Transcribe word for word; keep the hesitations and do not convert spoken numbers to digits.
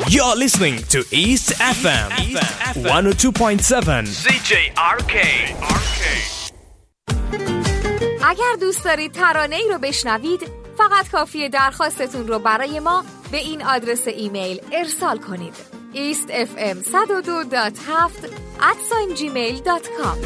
You're listening to East اف ام one oh two point seven زی جی آر کی. اگر دوست دارید ترانه ای رو بشنوید، فقط کافیه درخواستتون رو برای ما به این آدرس ایمیل ارسال کنید: east f m one oh two dot seven at gmail dot com.